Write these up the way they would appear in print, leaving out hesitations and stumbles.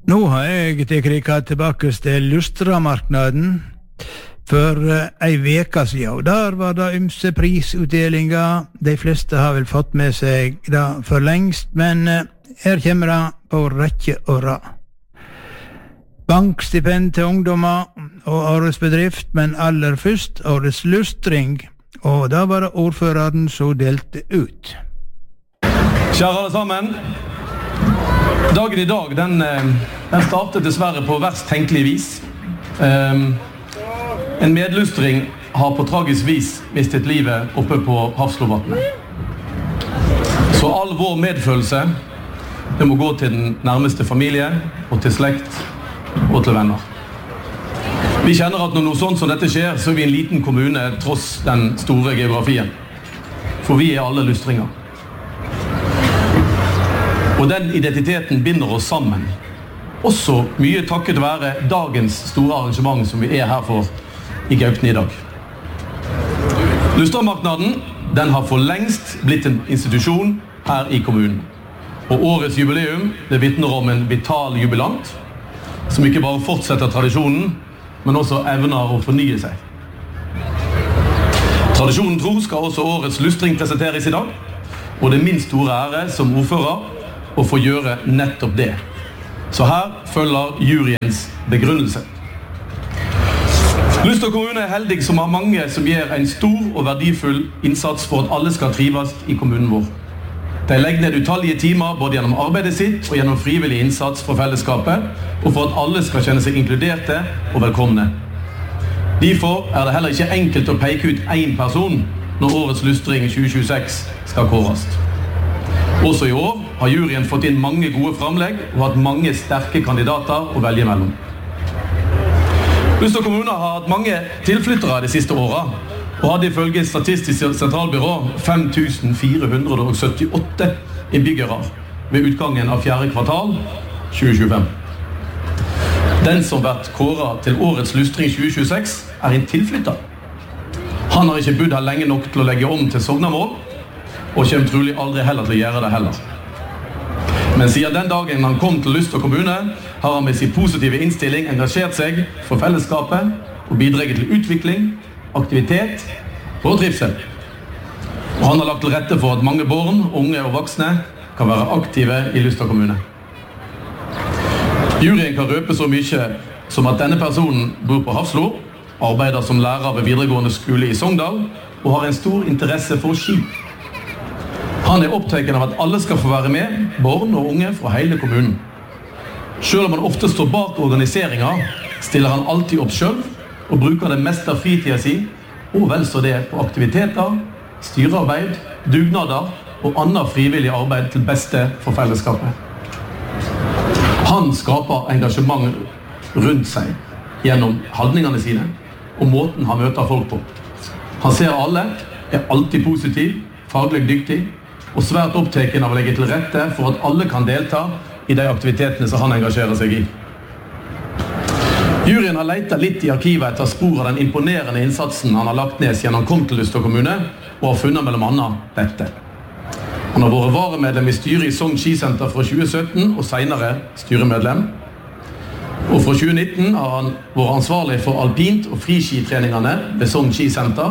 Nå har jeg kikket tilbake til Lustramarknaden for ei veka siden, og der var det ymse prisutdelinger. De fleste har vel fått med seg det for lengst, men her kommer det på rekke og rad. Bankstipend til ungdommer og årets bedrift, men aller først årets lustring, og da var det ordføreren som delte ut. Kjære alle sammen, dagen i dag, den startet dessverre på verst tenkelig vis. En medlustring har på tragisk vis mistet livet oppe på Hafslovatnet. Så all vår medfølelse, det må gå til den nærmeste familie, og til slekt, og til venner. Vi kjenner at når noe sånt som dette skjer, så er vi en liten kommune tross den store geografien. For vi er alle lustringer. Og den identiteten binder oss sammen. Også mye takket være dagens store arrangement som vi er her for i Gaupne i dag. Lustramarknaden, den har for lengst blitt en institusjon her i kommunen. Og årets jubileum, det vitner om en vital jubilant, som ikke bare fortsetter tradisjonen, men også evner å fornye seg. Tradisjonen tro skal også årets lustring presenteres i dag, og det er min store ære som ordfører å få gjøre nettopp det. Så her følger juryens begrunnelse. Luster kommune er heldig som har mange som gjør en stor og verdifull innsats for at alle skal trives i kommunen vår. De legger ned utallige timer både gjennom arbeidet sitt og gjennom frivillig innsats for fellesskapet, og for at alle skal kjenne seg inkluderte og velkomne. Derfor er det heller ikke enkelt å peke ut én person når årets lustring 2026 skal kåres. Også i år har juryen fått inn mange gode framlegg og hatt mange sterke kandidater å velge mellom. Luster kommune har hatt mange tilflyttere de siste årene, og hadde ifølge Statistisk sentralbyrå 5478 innbyggere ved utgangen av 4. kvartal 2025. Den som vært kåret til årets lustring 2026 er en tilflytter. Han har ikke bodd her lenge nok til å legge om til sognamål, og kommer trolig aldri heller til å gjøre det heller. Men siden den dagen han kom til Luster kommune, har han med sin positive innstilling engasjert seg for fellesskapet og bidraget til utvikling, aktivitet og trivsel. Og han har lagt til rette for at mange barn, unge og voksne kan være aktive i Luster kommune. Juryen kan røpe så mye som at denne personen bor på Hafslo, arbeider som lærer ved videregående skole i Sogndal og har en stor interesse for ski. Han er opptatt av at alle skal få være med, barn og unge fra hele kommunen. Selv om han ofte står bak organiseringen, stiller han alltid opp selv og bruker det meste av fritiden sin, og vel så det på aktiviteter, styrearbeid, dugnader og annet frivillig arbeid til beste for fellesskapet. Han skaper engasjement rundt seg gjennom handlingene sine og måten han møter folk på. Han ser alle, er alltid positiv, faglig dyktig og svært opptatt av å legge til rette for at alle kan delta i de aktivitetene som han engasjerer seg i. Juryen har letet litt i arkivet etter spor av den imponerende innsatsen han har lagt ned siden han kom til Luster kommune, og har funnet mellom annet dette. Han har vært varemedlem i styret i Sogn Skisenter fra 2017 og senere styremedlem. Og fra 2019 har han vært ansvarlig for alpint- og friskitreningene ved Sogn Skisenter.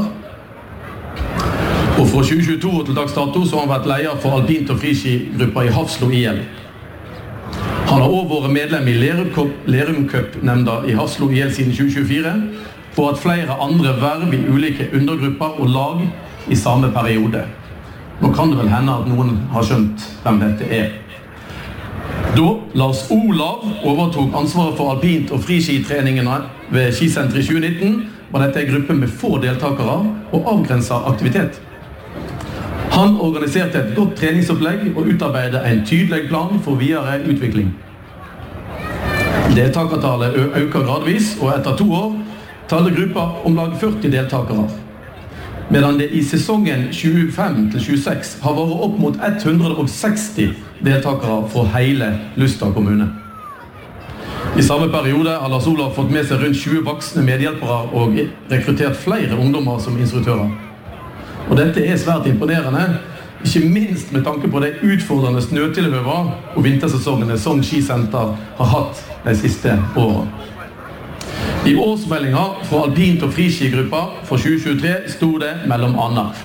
Og fra 2022 til dags dato så har han vært leder for alpint- og friskigruppa i Hafslo IL. Han har også vært medlem i Lerum Cup-nemnda i Hafslo IL siden 2024, og hatt flere andre verv i ulike undergrupper og lag i samme periode. Nå kan det vel hende at noen har skjønt hvem dette er. Da Lars Olav overtok ansvaret for alpint- og friskitreningene ved skisenteret i 2019, var dette en gruppe med få deltakere og avgrenset aktivitet. Han organiserte et godt treningsopplegg og utarbeidet en tydelig plan for videre utvikling. Deltakertallet øker gradvis, og etter 2 år talte gruppa om lag 40 deltakere. Medan det i sesongen 25-26 har vært opp mot 160 deltakere fra hele Luster kommune. I samme periode har Lars Olav fått med seg rundt 20 voksne medhjelpere og rekruttert flere ungdommer som instruktører. Og dette er svært imponerende, ikke minst med tanke på det utfordrende snøtilhøver og vintersesongene Sogn Skisenter har hatt de siste årene. I årsmeldingen fra Alpint- og Friskigruppa for 2023 stod det mellom annet: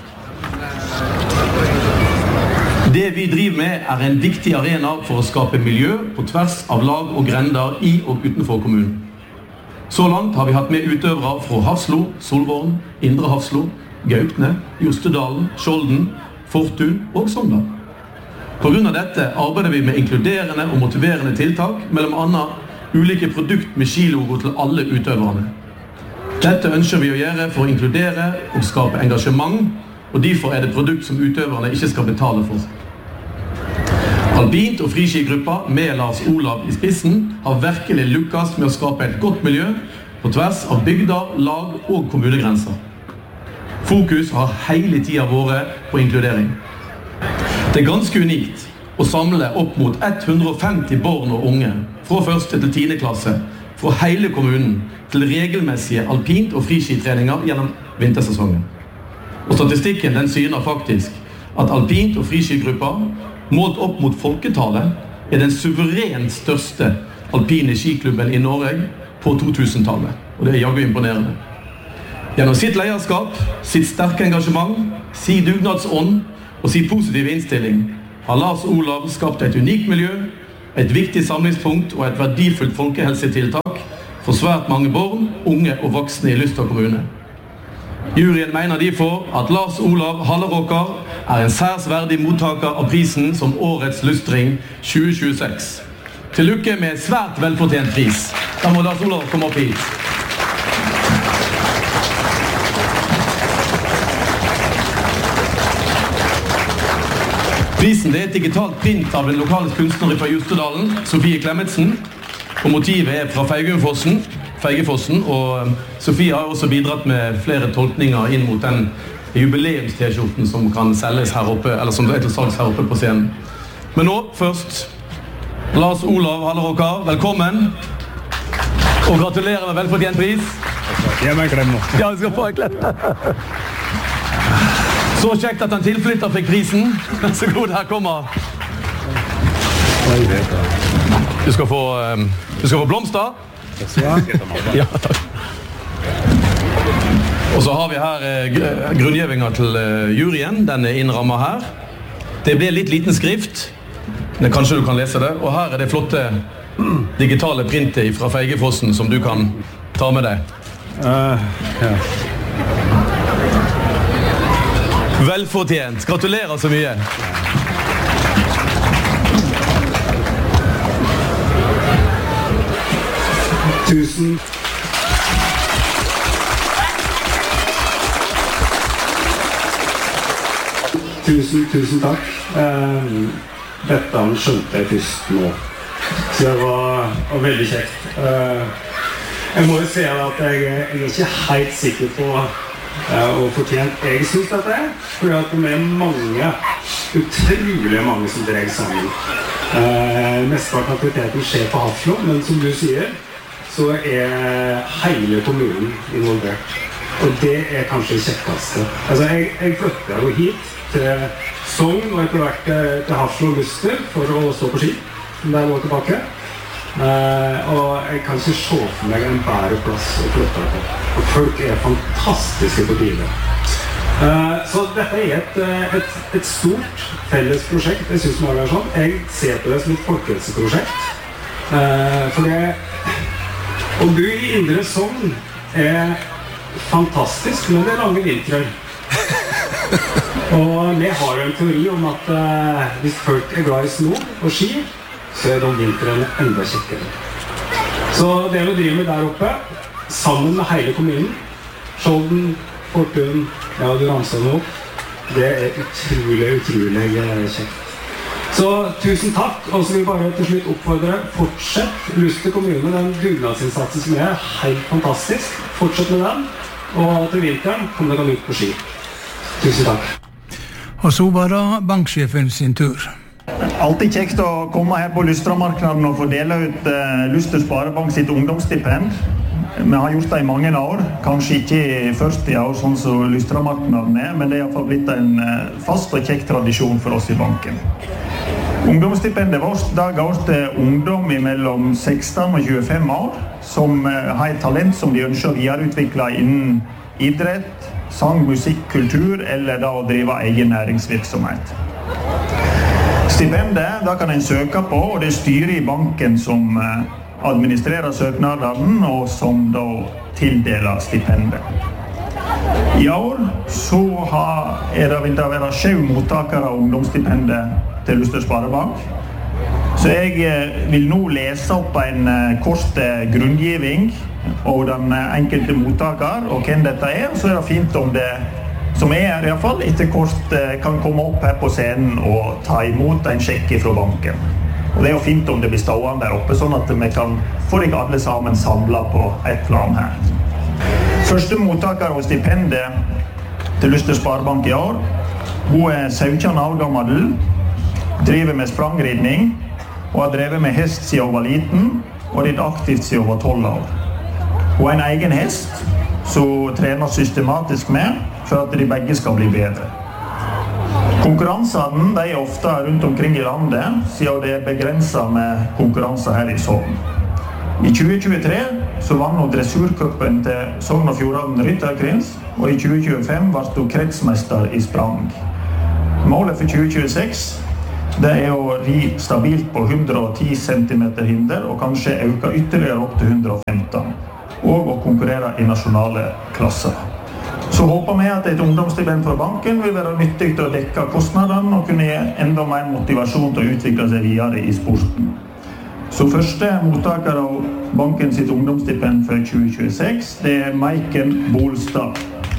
det vi driver med en viktig arena for å skape miljø på tvers av lag og grender i og utenfor kommunen. Så langt har vi hatt med utøvere fra Hafslo, Solvorn, Indre Hafslo, Gaupne, Jostedalen, Skjolden, Fortun og Sogndal. På grunn av dette arbeider vi med inkluderende og motiverende tiltak, mellom annet ulike produkt med skilogo til alle utøverne. Dette ønsker vi å gjøre for å inkludere og skape engasjement, og derfor det produkt som utøverne ikke skal betale for. Alpint- og Friskigruppa med Lars Olav i spissen har virkelig lukkast med å skape et godt miljø på tvers av bygder, lag og kommunegrenser. Fokus har hele tiden vært på inkludering. Det ganske unikt å samle opp mot 150 barn og unge fra 1. til 10. klasse fra hele kommunen til regelmessige alpint- og friskitreninger gjennom vintersesongen. Og statistikken den syner faktisk at Alpint- og Friskigruppa målt opp mot folketallet den suverent største alpine skiklubben i Norge på 2000-tallet. Og det jaggu imponerende. Gjennom sitt lederskap, sitt sterke engasjement, sin dugnadsånd og sin positive innstilling har Lars Olav skapt et unikt miljø, et viktig samlingspunkt og et verdifullt folkehelsetiltak for svært mange barn, unge og voksne i Luster kommune. Juryen mener derfor at Lars Olav Halleråker en særs verdig mottaker av prisen som Årets Lystring 2026. Til lykke med svært velfortjent pris. Da må Lars Olav komme opp hit. Prisen et digitalt print av en lokal kunstner fra Jostedalen, Sofie Klemmetsen, og motivet fra Feigefossen, og Sofie har også bidratt med flere tolkninger inn mot den jubileums-t-skjorten som kan selges her oppe, eller som til salgs her oppe på scenen. Men nå, først, Lars Olav Halleråker, velkommen, og gratulerer med velfortjent pris. Gi meg en klem nå. Ja, du skal få en klem. Så kjekt at en tilflytter fikk prisen. Så god, her kommer. Du skal få blomster. Ja, takk. Og så har vi her grunngjevinga til juryen. Den innrammet her. Det blir litt liten skrift. Men kanskje du kan lese det. Og her det flotte digitale printet fra Feigefossen som du kan ta med deg. Ja. Velfortjent. Gratulerer så mye. Tusen takk. Dette skjønte jeg først nå. Så det var veldig kjekt. Jeg må jo si at jeg ikke helt sikker på og fortjent jeg synes dette fordi at det mange, utrolig mange som dreier sammen. Mesteparten av aktiviteten skjer på Hafslo, men som du sier, så hele kommunen involvert. Og det kanskje det kjekkeste. Altså, jeg flyttet jo hit til Sogn og etter hvert til Hafslo og Luster for å stå på ski, som der var tilbake. Og jeg kan ikke se for meg en bedre plass å flytte på. Og folk fantastiske på bilen. Så dette et stort felles prosjekt, jeg synes det sånn. Jeg ser på det som et folkehelseprosjekt. For det å bo i Indre Sogn fantastisk, men det lange vintrer. Og vi har jo en teori om at hvis folk glad i sno og ski, så de vintrene enda kjekkere. Så det vi driver med der oppe, sammen med hele kommunen, Skjolden, Fortun, ja, du ramser nå opp, det utrolig kjekt. Så tusen takk, og så vil jeg bare til slutt oppfordre, fortsett Luster kommune, den dugnadsinnsatsen som helt fantastisk. Fortsett med den, og til vinteren kommer dere ut på ski. Tusen takk. Og så var det banksjefen sin tur. Alltid kjekt å komme her på Lustramarknaden og få dele ut Luster Sparebank sitt ungdomsstipend. Vi har gjort det I mange år, kanskje ikke I 40 år, sånn som Lystramarknaden men det I hvert fall blitt en fast og kjekk tradisjon for oss I banken. Ungdomsstipendet vårt da går til ungdom mellom 16 og 25 år, som har et talent som de ønsker å videreutvikle innen idrett, sang, musikk, kultur, eller da å drive egen næringsvirksomhet. Stipendet da kan en søke på, og det styrer I banken som administrerer søknaden og som da tildeler stipendet. I år så det vil det være 7 mottakere av ungdomsstipendet til Luster Sparebank. Så jeg vil nå lese opp en kort grunngiving og den enkelte mottaker og hvem dette så det fint om det som I hvert fall etter kort kan komme opp her på scenen og ta imot en sjekk fra banken. Og det jo fint om det blir stående der oppe, sånn at vi kan få deg alle sammen samlet på et plan her. Første mottaker av stipendet til Luster Sparebank I år. Hun 17 år gammel, driver med sprangridning og har drevet med hest siden hun var liten og litt aktivt siden hun var 12 år. Hun en egen hest som trener systematisk med for at de begge skal bli bedre. Konkurransene de ofte rundt omkring I landet, siden det begrenset med konkurranser her I Sogn. I 2023 så vann hun dressurcupen til Sogn og Fjordane Rytterkrins, og I 2025 ble hun kretsmester I sprang. Målet for 2026 det å ri stabilt på 110 cm hinder, og kanskje øke ytterligere opp til 115, og å konkurrere I nasjonale klasser. Så håper vi at et ungdomsstipend fra banken vil være nyttig til å dekke kostnadene og kunne gi enda mer motivasjon til å utvikle seg videre I sporten. Så første mottaker av banken sitt ungdomsstipend for 2026, det Maiken Bolstad.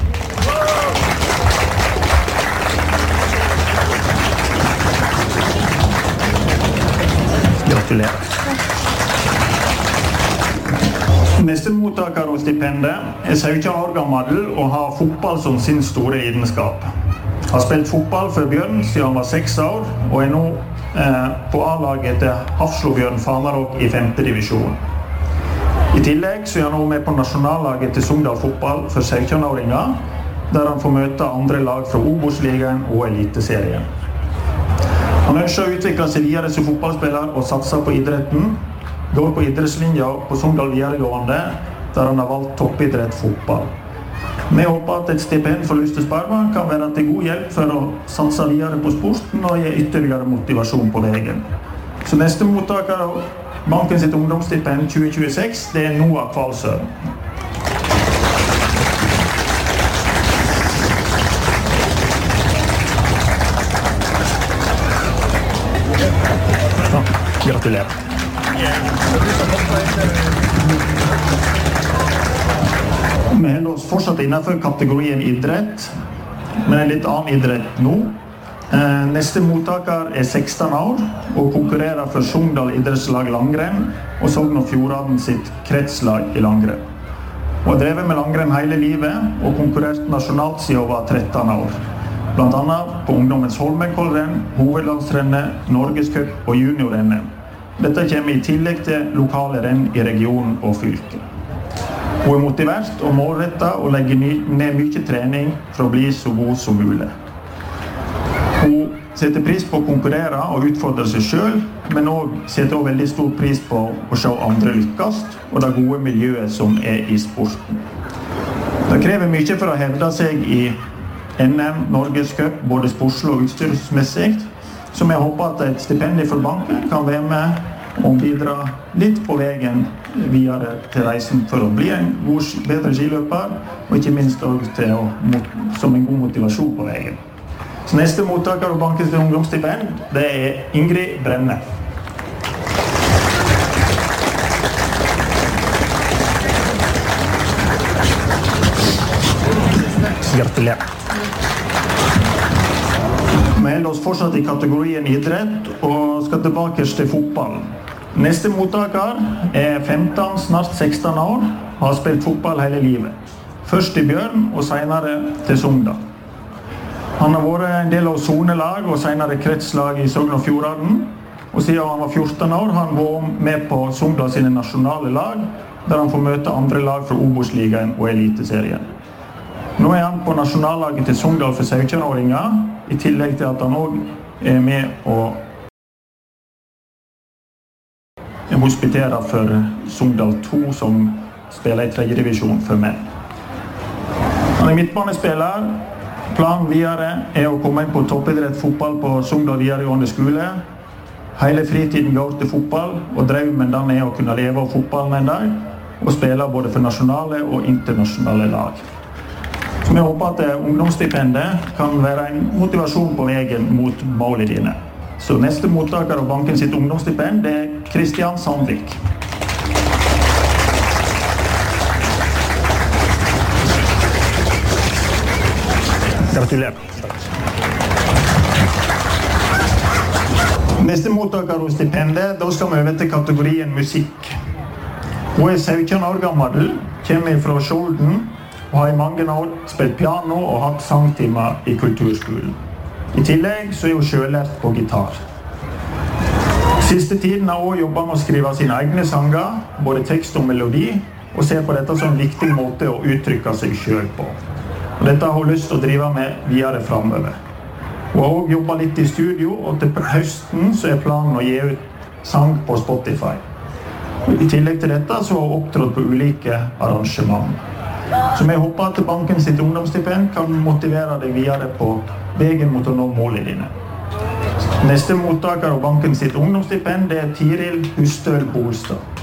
Gratulerer. Neste mottaker av stipendet 17 år gammel og har fotball som sin store lidenskap. Har spilt fotball for Bjørn siden han var 6 år, og nå på A-laget til Hafslobjørn Famarok I 5. divisjon. I tillegg så han nå med på nasjonallaget til Sogndal fotball for 17-åringer, der han får møte andre lag fra Obos-ligaen og Eliteserien. Han ønsker å utvikle seg videre som fotballspiller og satse på idretten, går på idrettslinja på Sogndal videregående, der han har valgt toppidrett fotball. Vi håper at et stipend for Luster Sparebank kan være til god hjelp for å satse videre på sporten og gi ytterligere motivasjon på veien. Så neste mottaker av banken sitt ungdomsstipend 2026, det Noah Kvalsø. Gratulerer. Vi holder oss fortsatt innenfor kategorien idrett, men en litt annen idrett nå. Neste mottaker 16 år og konkurrerer for Sogndal idrettslag langrenn og Sogn og Fjordane sitt kretslag I langrenn. Hun har drevet med langrenn hele livet og konkurrert nasjonalt siden hun var 13 år. Blant annet på ungdommens Holmenkollrenn, hovedlandsrennet, Norgescup og juniorrennet. Dette kommer I tillegg til lokale renn I regionen og fylket. Hun motivert og målrettet og legger ned mye trening for å bli så god som mulig. Hun setter pris på å konkurrere og utfordre seg selv, men også setter også veldig stor pris på å se andre lykkes og det gode miljøet som I sporten. Det krever mye for å hevde seg I NM, Norgescup, både sportslig og utstyrsmessig, så jeg håper at et stipend for banken kan være med og bidra litt på veien videre til reisen for å bli en god, bedre skiløper, og ikke minst også som en god motivasjon på veien. Så neste mottaker av bankens ungdomsstipend, det Ingrid Brenne. Gratulerer. Vi holder oss fortsatt I kategorien idrett og skal tilbake til fotball. Neste mottaker 15, snart 16 år, har spilt fotball hele livet. Først I Bjørn og senere til Sogndal. Han har vært en del av sonelag og senere kretslag I Sogn og Fjordane. Og siden han var 14 år har han vært med på Sogndal sine nasjonale lag der han får møte andre lag fra Obos-ligaen og Eliteserien. Nå han på nasjonallaget til Sogndal for 17-åringer, i tillegg til at han også med og hospiterer for Sogndal 2, som spiller i 3. divisjon for menn. Han midtbanespiller. Planen videre å komme inn på toppidrett fotball på Sogndal videregående skole. Hele fritiden går til fotball, og drømmen den å kunne leve av fotballen en dag, og spille både for nasjonale og internasjonale lag. Så vi håper at ungdomsstipendet kan være en motivasjon på veien mot målene dine. Så neste mottaker av banken sitt ungdomsstipend Kristian Sandvik. Gratulerer. Neste mottaker av stipendet, da skal vi over til kategorien musikk. Hun 17 år gammel, kommer fra Skjolden, og har i mange år spilt piano og hatt sangtimer i kulturskolen. I tillegg så hun selvlært på gitar. Siste tiden har hun jobbet med å skrive sine egne sanger, både tekst og melodi, og ser på dette som en viktig måte å uttrykke seg selv på. Og dette har hun lyst til å drive med videre fremover. Hun har også jobbet litt i studio, og til høsten så planen å gi ut sang på Spotify. I tillegg til dette så har hun opptrådt på ulike arrangement. Så vi håper at banken sitt ungdomsstipend kan motivere deg videre på veien mot å nå målene dine. Neste mottaker av banken sitt ungdomsstipend Tiril Hustøl Bolstad.